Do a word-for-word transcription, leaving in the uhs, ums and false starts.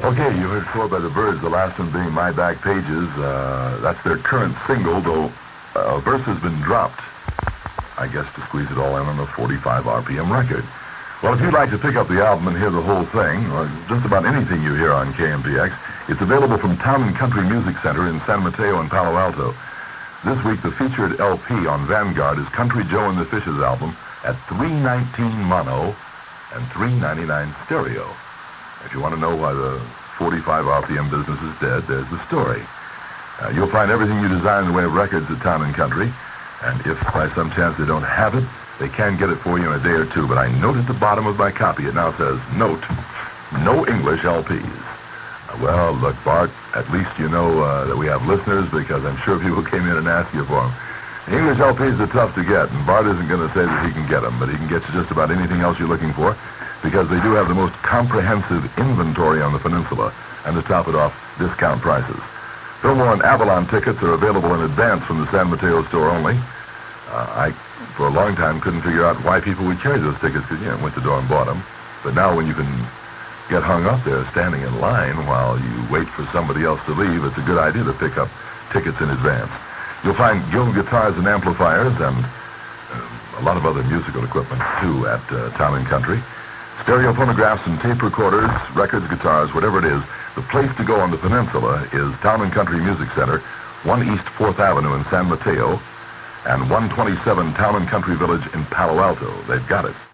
Okay, you heard Four by the Birds, the last one being My Back Pages. Uh, that's their current single, though a verse has been dropped, I guess, to squeeze it all in on a forty-five R P M record. Well, if you'd like to pick up the album and hear the whole thing, or just about anything you hear on K M P X, it's available from Town and Country Music Center in San Mateo and Palo Alto. This week, the featured L P on Vanguard is Country Joe and the Fishes album at three nineteen mono and three ninety-nine stereo. If you want to know why the forty-five R P M business is dead, there's the story. Uh, you'll find everything you desire in the way of records at Town and Country, and if by some chance they don't have it, they can get it for you in a day or two. But I note at the bottom of my copy, it now says, note, no English L Ps. Uh, well, look, Bart, at least you know uh, that we have listeners, because I'm sure people came in and asked you for them. English L Ps are tough to get, and Bart isn't going to say that he can get them, but he can get you just about anything else you're looking for, because they do have the most comprehensive inventory on the peninsula, and to top it off, discount prices. Fillmore and Avalon tickets are available in advance from the San Mateo store only. Uh, I, for a long time, couldn't figure out why people would carry those tickets, because, you know, went to the door and bought them. But now when you can get hung up there standing in line while you wait for somebody else to leave, it's a good idea to pick up tickets in advance. You'll find Guild guitars and amplifiers and uh, a lot of other musical equipment, too, at uh, Town and Country. Stereo phonographs and tape recorders, records, guitars, whatever it is, the place to go on the peninsula is Town and Country Music Center, one East fourth Avenue in San Mateo, and one twenty-seven Town and Country Village in Palo Alto. They've got it.